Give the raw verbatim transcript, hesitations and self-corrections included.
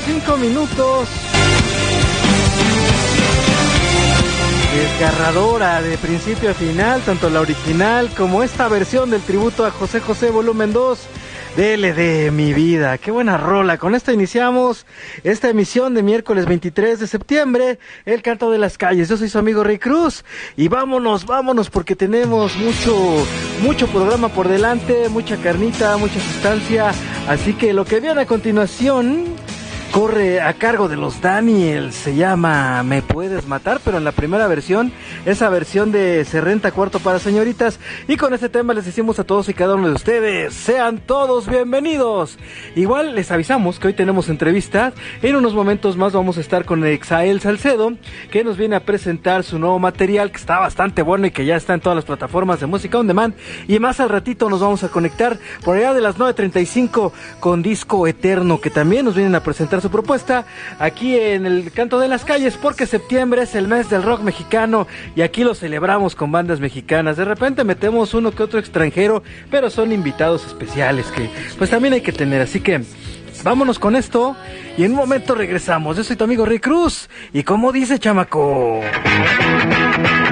cinco minutos. Desgarradora de principio a final, tanto la original como esta versión del tributo a José José volumen dos de L D Mi Vida. Qué buena rola. Con esta iniciamos esta emisión de miércoles veintitrés de septiembre, El Canto de las Calles. Yo soy su amigo Rey Cruz y vámonos, vámonos porque tenemos mucho, mucho programa por delante, mucha carnita, mucha sustancia. Así que lo que viene a continuación corre a cargo de los Daniels, se llama Me Puedes Matar, pero en la primera versión, esa versión de Se Renta Cuarto para Señoritas, y con este tema les decimos a todos y cada uno de ustedes, sean todos bienvenidos. Igual les avisamos que hoy tenemos entrevista, en unos momentos más vamos a estar con Exael Salcedo, que nos viene a presentar su nuevo material, que está bastante bueno y que ya está en todas las plataformas de música on demand, y más al ratito nos vamos a conectar por allá de las nueve treinta y cinco con Disco Eterno, que también nos vienen a presentar su propuesta aquí en el Canto de las Calles, porque septiembre es el mes del rock mexicano y aquí lo celebramos con bandas mexicanas. De repente metemos uno que otro extranjero, pero son invitados especiales que pues también hay que tener, así que vámonos con esto y en un momento regresamos. Yo soy tu amigo Rick Cruz y como dice chamaco,